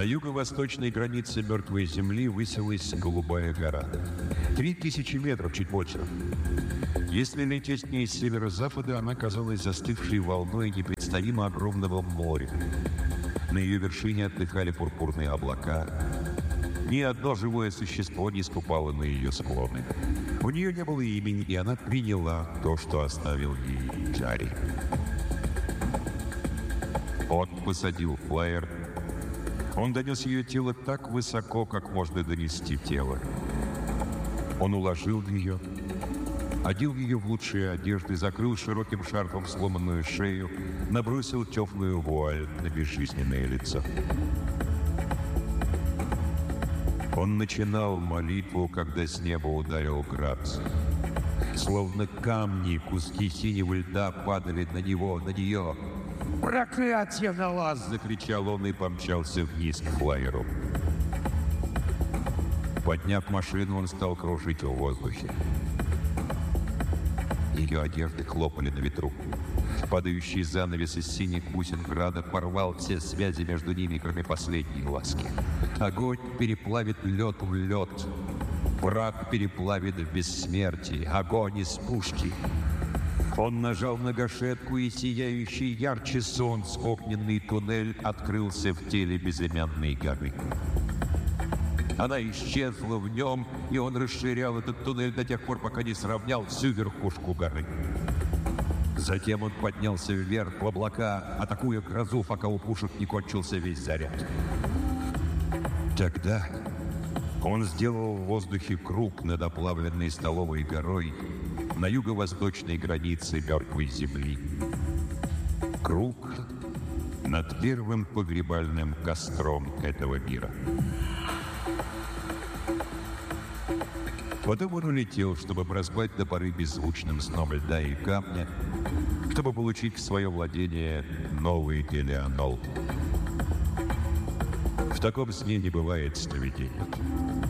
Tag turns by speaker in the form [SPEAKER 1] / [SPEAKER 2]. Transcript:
[SPEAKER 1] На юго-восточной границе мертвой земли высилась голубая гора. 3000 метров, чуть больше. Если лететь к ней с северо-запада, она казалась застывшей волной непредставимо огромного моря. На ее вершине отдыхали пурпурные облака. Ни одно живое существо не ступало на ее склоны. У нее не было имени, и она приняла то, что оставил ей Джарри. Он посадил флайер. Он донес ее тело так высоко, как можно донести тело. Он уложил ее, одел ее в лучшие одежды, закрыл широким шарфом сломанную шею, набросил теплую вуаль на безжизненное лицо. Он начинал молитву, когда с неба ударил град. Словно камни, куски синего льда падали на него, на нее. «Проклятие на вас!» — закричал он и помчался вниз к флайеру. Подняв машину, он стал кружить в воздухе. Ее одежды хлопали на ветру. Падающий занавес из синих бусин града порвал все связи между ними, кроме последней ласки. Огонь переплавит лед в лед. Прах переплавит в бессмертие. Огонь из пушки. Он нажал на гашетку, и сияющий ярче солнц огненный туннель открылся в теле безымянной горы. Она исчезла в нем, и он расширял этот туннель до тех пор, пока не сравнял всю верхушку горы. Затем он поднялся вверх в облака, атакуя грозу, пока у пушек не кончился весь заряд. Тогда он сделал в воздухе круг над оплавленной столовой горой на юго-восточной границе мертвой земли. Круг над первым погребальным костром этого мира. Потом он улетел, чтобы проспать до поры беззвучным сном льда и камня, чтобы получить в свое владение новый Элеонол. В таком сне не бывает сновидений.